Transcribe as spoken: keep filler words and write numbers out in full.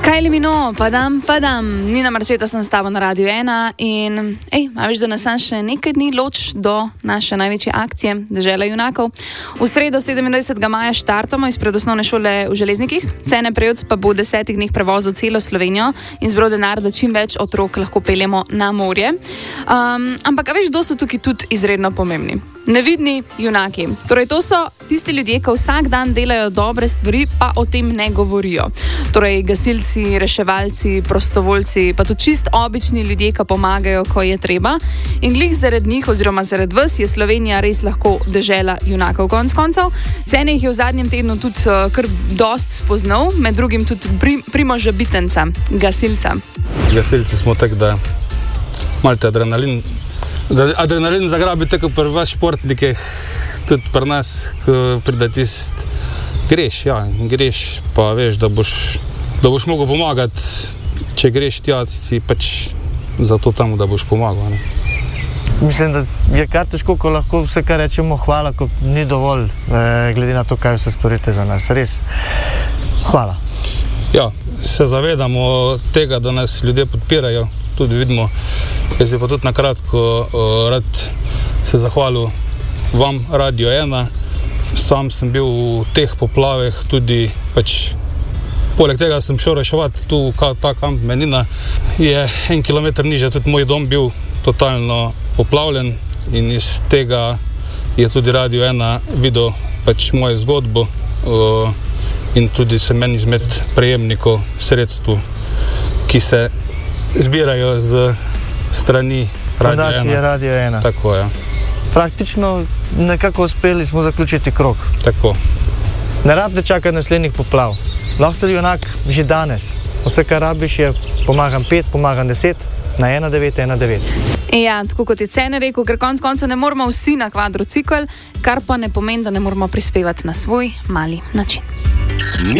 Kylie Minogue, padam, padam. Nina Marčeta sem s tabo na Radiu ena in, ej, a veš, da nas še nekaj dni loč do naše največje akcije Dežela junakov. V sredo sedemindvajsetega maja štartamo izpred osnovne šole v Železnikih. Cene prejudc pa bo v desetih dneh prevozil celo Slovenijo in zbral denar, da čim več otrok lahko peljemo na morje. Um, ampak, a veš, kdo so tukaj tudi izredno pomembni? Nevidni junaki. Torej, to so tisti ljudje, ki vsak dan delajo dobre stvari, pa o tem ne govorijo. Torej, gasilci, reševalci, prostovoljci, pa tudi čist obični ljudje, ki pomagajo, ko je treba. In glih zaradi njih oziroma zaradi vas je Slovenija res lahko dežela junakov. Konec koncev, cene jih je v zadnjem tednu tudi uh, kar dost spoznal, med drugim tudi pri, Primoža Bitenca, gasilca. Gasilci smo tak, da malce adrenalin Da adrenalin zagrabi tako pri vas športnikih, tudi pri nas, ko pride tist, greš, ja, greš, pa veš, da boš, da boš mogel pomagati, če greš tja, si pač zato tam, da boš pomagal, ne. Mislim, da je kar težko, ko lahko vse, kar rečemo hvala, ko ni dovolj, eh, glede na to, kaj vse storite za nas. Res, hvala. Ja, se zavedamo tega, da nas ljudje podpirajo, tudi vidimo. Jaz bi pa tudi nakratko uh, rad se zahvalil vam, Radio ena. Sam sem bil v teh poplavah, tudi pač poleg tega sem šel reševati tu ta kamp Menina. Je en kilometer niže tudi moj dom bil totalno poplavljen in iz tega je tudi Radio ena videl pač mojo zgodbo uh, in tudi sem meni izmed prejemnikov sredstv, ki se zbirajo z strani Fundacije Radio ena. Tako je. Ja. Praktično nekako uspeli smo zaključiti krog. Tako. Ne rabite čakati naslednjih poplav. Lahko ste junak že danes. Vse, kar rabiš, je pomagam pet, pomagam deset, na ena devet ena devet. Ja, tako kot je Cene rekel, ker konc konca ne moramo vsi na kvadrocikl, kar pa ne pomeni, da ne moramo prispevati na svoj mali način.